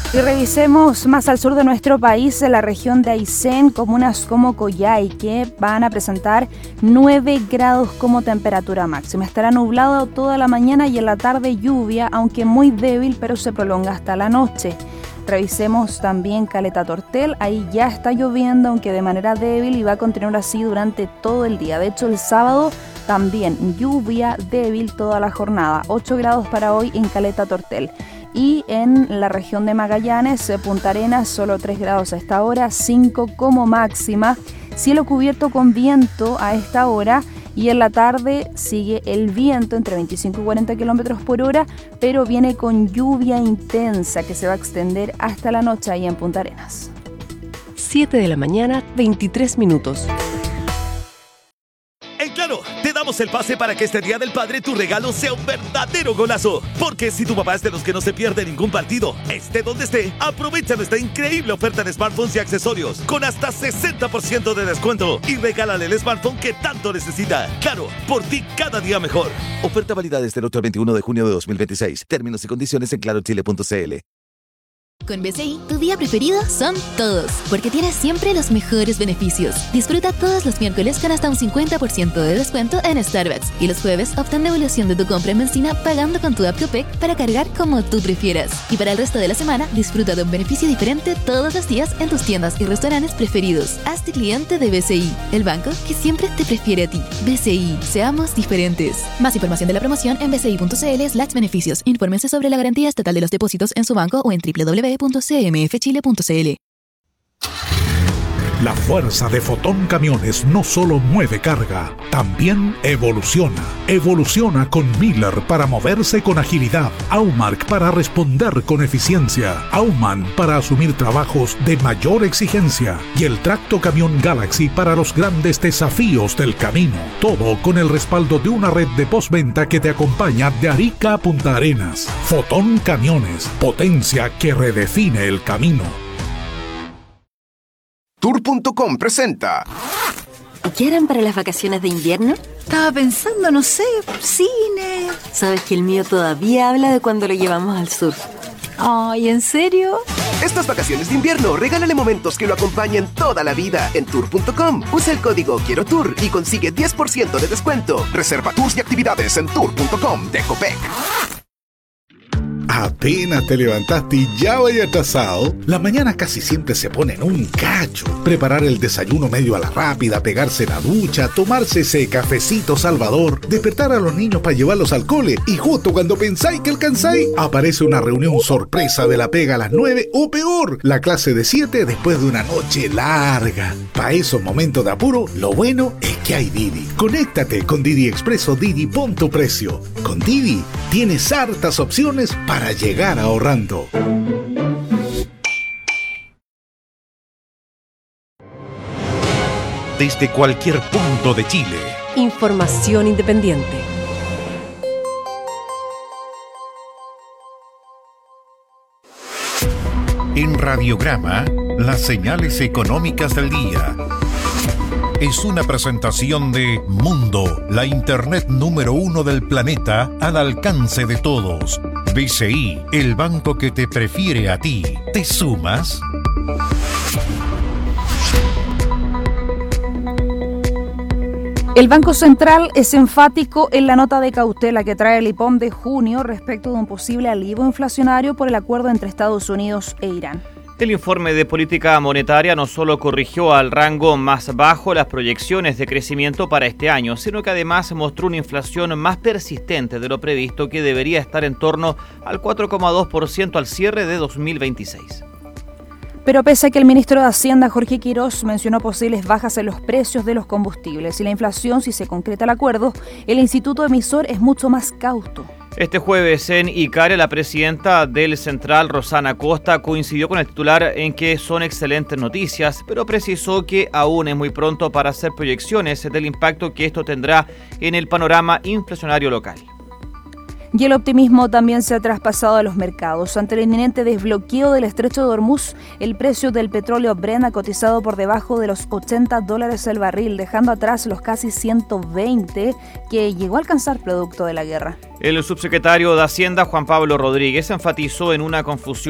Y revisemos más al sur de nuestro país, en la región de Aysén, comunas como Coyhaique van a presentar 9 grados como temperatura máxima. Estará nublado toda la mañana y en la tarde lluvia, aunque muy débil, pero se prolonga hasta la noche. Revisemos también Caleta Tortel, ahí ya está lloviendo, aunque de manera débil, y va a continuar así durante todo el día. De hecho, el sábado también lluvia débil toda la jornada. 8 grados para hoy en Caleta Tortel. Y en la región de Magallanes, Punta Arenas, solo 3 grados a esta hora, 5 como máxima. Cielo cubierto con viento a esta hora y en la tarde sigue el viento entre 25 y 40 kilómetros por hora, pero viene con lluvia intensa que se va a extender hasta la noche ahí en Punta Arenas. 7 de la mañana, 23 minutos. En Claro, te damos el pase para que este Día del Padre tu regalo sea un verdadero golazo. Porque si tu papá es de los que no se pierde ningún partido, esté donde esté, aprovecha nuestra increíble oferta de smartphones y accesorios con hasta 60% de descuento y regálale el smartphone que tanto necesita. Claro, por ti cada día mejor. Oferta válida desde el 8 al 21 de junio de 2026. Términos y condiciones en clarochile.cl. Con BCI, tu día preferido son todos, porque tienes siempre los mejores beneficios. Disfruta todos los miércoles con hasta un 50% de descuento en Starbucks y los jueves obtén devolución de tu compra en benzina pagando con tu app Copec para cargar como tú prefieras. Y para el resto de la semana, disfruta de un beneficio diferente todos los días en tus tiendas y restaurantes preferidos. Hazte cliente de BCI, el banco que siempre te prefiere a ti. BCI, seamos diferentes. Más información de la promoción en bci.cl/beneficios. Infórmense sobre la garantía estatal de los depósitos en su banco o en www.cmfchile.cl. La fuerza de Fotón Camiones no solo mueve carga, también evoluciona. Evoluciona con Miller para moverse con agilidad, Aumark para responder con eficiencia, Aumann para asumir trabajos de mayor exigencia y el Tracto Camión Galaxy para los grandes desafíos del camino. Todo con el respaldo de una red de postventa que te acompaña de Arica a Punta Arenas. Fotón Camiones, potencia que redefine el camino. Tour.com presenta. ¿Qué harán para las vacaciones de invierno? Estaba pensando, no sé, cine. Sabes que el mío todavía habla de cuando lo llevamos al sur. Ay, ¿en serio? Estas vacaciones de invierno, regálale momentos que lo acompañen toda la vida en Tour.com. Usa el código Quiero Tour y consigue 10% de descuento. Reserva tours y actividades en Tour.com de Copec. Apenas te levantaste y ya vaya atrasado. La mañana casi siempre se pone en un cacho. Preparar el desayuno medio a la rápida, pegarse la ducha, tomarse ese cafecito salvador, despertar a los niños para llevarlos al cole y justo cuando pensáis que alcanzáis, aparece una reunión sorpresa de la pega a las 9 o peor, la clase de 7 después de una noche larga. Para esos momentos de apuro, lo bueno es que hay Didi. Conéctate con Didi Express o Didi Pon tu Precio. Con Didi tienes hartas opciones para llegar ahorrando. Desde cualquier punto de Chile. Información independiente. En Radiograma, las señales económicas del día. Es una presentación de Mundo, la internet número 1 del planeta al alcance de todos. BCI, el banco que te prefiere a ti. ¿Te sumas? El Banco Central es enfático en la nota de cautela que trae el IPOM de junio respecto de un posible alivio inflacionario por el acuerdo entre Estados Unidos e Irán. El informe de política monetaria no solo corrigió al rango más bajo las proyecciones de crecimiento para este año, sino que además mostró una inflación más persistente de lo previsto, que debería estar en torno al 4,2% al cierre de 2026. Pero pese a que el ministro de Hacienda, Jorge Quirós, mencionó posibles bajas en los precios de los combustibles y la inflación si se concreta el acuerdo, el instituto emisor es mucho más cauto. Este jueves en Icare, la presidenta del Central, Rosana Costa, coincidió con el titular en que son excelentes noticias, pero precisó que aún es muy pronto para hacer proyecciones del impacto que esto tendrá en el panorama inflacionario local. Y el optimismo también se ha traspasado a los mercados. Ante el inminente desbloqueo del estrecho de Hormuz, el precio del petróleo Brent ha cotizado por debajo de los $80 el barril, dejando atrás los casi 120 que llegó a alcanzar producto de la guerra. El subsecretario de Hacienda, Juan Pablo Rodríguez, enfatizó en una confusión